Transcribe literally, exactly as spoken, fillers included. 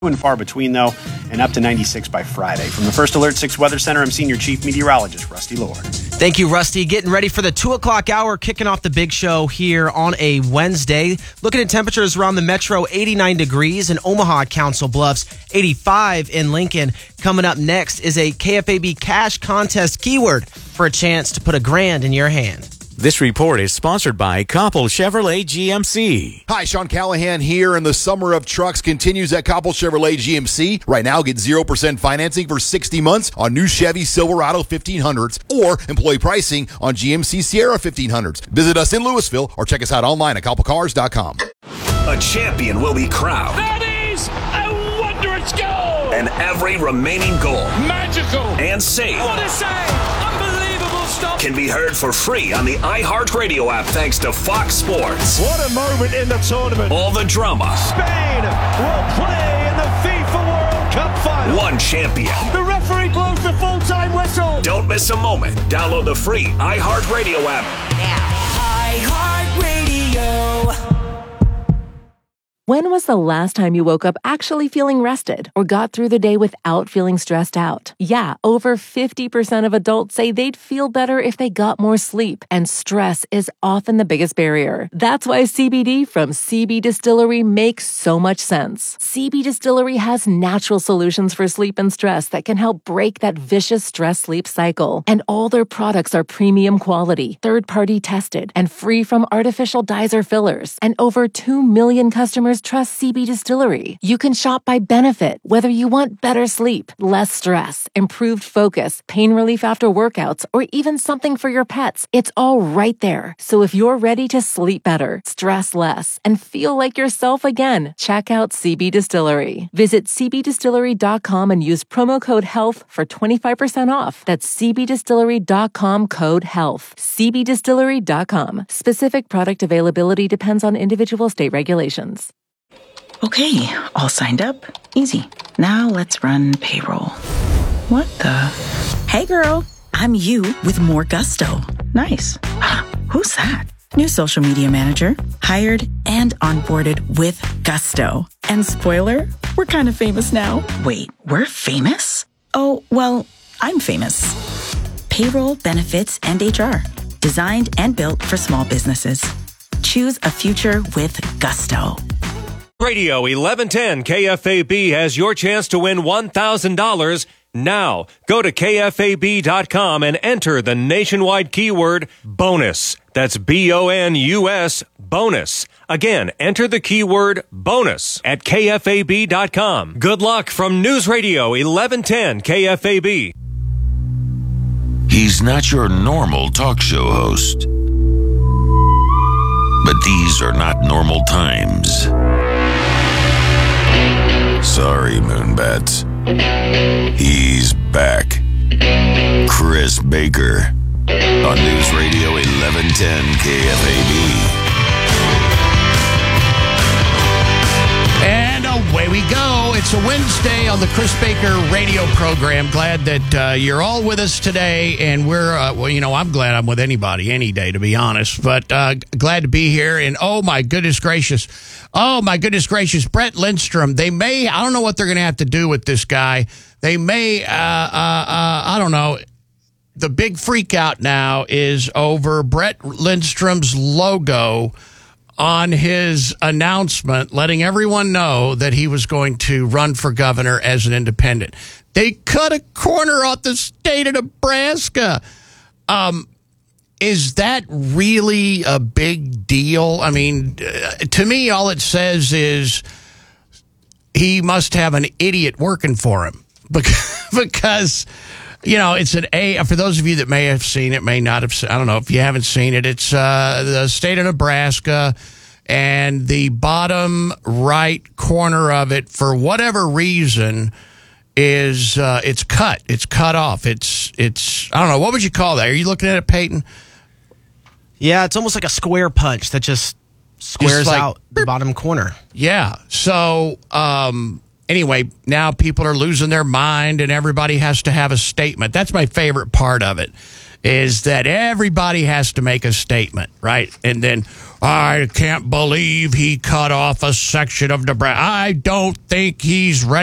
and far between, though, and up to ninety-six by Friday. From the First Alert six Weather Center, I'm Senior Chief Meteorologist Rusty Lord. Thank you, Rusty. Getting ready for the two o'clock hour, kicking off the big show here on a Wednesday. Looking at temperatures around the metro, eighty-nine degrees in Omaha, Council Bluffs, eighty-five in Lincoln. Coming up next is a K F A B cash contest keyword for a chance to put a grand in your hand. This report is sponsored by Koppel Chevrolet G M C. Hi, Sean Callahan here, and the summer of trucks continues at Koppel Chevrolet G M C. Right now, get zero percent financing for sixty months on new Chevy Silverado fifteen hundreds or employee pricing on G M C Sierra fifteen hundreds. Visit us in Louisville or check us out online at koppel cars dot com. A champion will be crowned. That is a wondrous goal! And every remaining goal, magical and saved, what a save! Unbelievable stop! Can be heard for free on the iHeartRadio app thanks to Fox Sports. What a moment in the tournament! All the drama. Spain will play in the FIFA World Cup final. One champion. The referee blows the full-time whistle. Don't miss a moment. Download the free iHeartRadio app now. iHeartRadio. When was the last time you woke up actually feeling rested or got through the day without feeling stressed out? Yeah, over fifty percent of adults say they'd feel better if they got more sleep, and stress is often the biggest barrier. That's why C B D from C B Distillery makes so much sense. C B Distillery has natural solutions for sleep and stress that can help break that vicious stress-sleep cycle. And all their products are premium quality, third-party tested, and free from artificial dyes or fillers. And over two million customers trust C B Distillery. You can shop by benefit, whether you want better sleep, less stress, improved focus, pain relief after workouts, or even something for your pets. It's all right there. So if you're ready to sleep better, stress less, and feel like yourself again, check out C B Distillery. Visit c b distillery dot com and use promo code HEALTH for twenty-five percent off. That's c b distillery dot com code HEALTH. c b distillery dot com. Specific product availability depends on individual state regulations. Okay, all signed up. Easy. Now let's run payroll. What the? Hey girl, I'm you with more gusto. Nice. Who's that? New social media manager. Hired and onboarded with gusto. And spoiler, we're kind of famous now. Wait, we're famous? Oh, well, I'm famous. Payroll, benefits, and H R. Designed and built for small businesses. Choose a future with gusto. Radio eleven ten K F A B has your chance to win one thousand dollars now. Go to K F A B dot com and enter the nationwide keyword BONUS. That's B O N U S, bonus. Again, enter the keyword BONUS at K F A B dot com. Good luck from News Radio eleven ten K F A B. He's not your normal talk show host. But these are not normal times. Sorry, Moonbats. He's back. Chris Baker on News Radio eleven ten K F A B. And away we go. It's a Wednesday on the Chris Baker radio program. Glad that uh, you're all with us today. And we're, uh, well, you know, I'm glad I'm with anybody any day, to be honest. But uh, glad to be here. And oh, my goodness gracious. Oh, my goodness gracious. Brett Lindstrom. They may, I don't know what they're going to have to do with this guy. They may, uh, uh, uh, I don't know. The big freak out now is over Brett Lindstrom's logo on his announcement, letting everyone know that he was going to run for governor as an independent. They cut a corner off the state of Nebraska. Um, is that really a big deal? I mean, uh, to me, all it says is he must have an idiot working for him because, because you know, it's an A. For those of you that may have seen it, may not have. I don't know if you haven't seen it. It's uh, the state of Nebraska, and the bottom right corner of it, for whatever reason, is uh, it's cut. It's cut off. It's it's. I don't know. What would you call that? Are you looking at it, Peyton? Yeah, it's almost like a square punch that just squares like, out the bottom corner. Yeah. So. Um, Anyway, now people are losing their mind and everybody has to have a statement. That's my favorite part of it, is that everybody has to make a statement, right? And then I can't believe he cut off a section of Nebraska. I don't think he's ready.